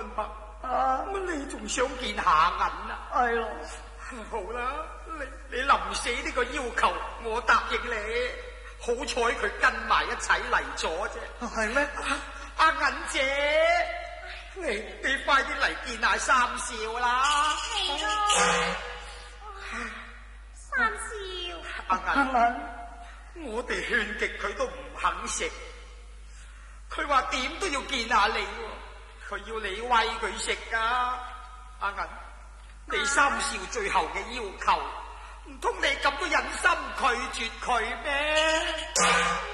安排。乜你仲想見下銀啊？ 係咯。 好啦，你臨死呢個要求，我答應你。好彩佢跟埋一齊嚟咗啫。 係咩？ 阿銀姐，你快啲嚟見下三少啦。 係咯。三少。 阿銀，我哋勸極佢都唔肯食。佢話點都要見下你，佢要你餵佢食噶。阿銀，你三少最後嘅要求，唔通你咁都忍心拒絕佢咩？